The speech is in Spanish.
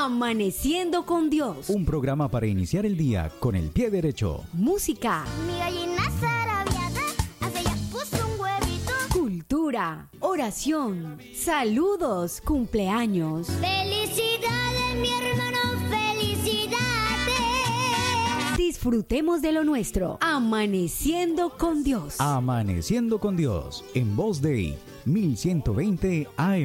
Amaneciendo con Dios. Un programa para iniciar el día con el pie derecho. Música. Mi gallina zarabiada hace ya puso un huevito. Cultura. Oración. Saludos. Cumpleaños. Felicidades, mi hermano, felicidades. Disfrutemos de lo nuestro. Amaneciendo con Dios. Amaneciendo con Dios. En voz de 1120 AM.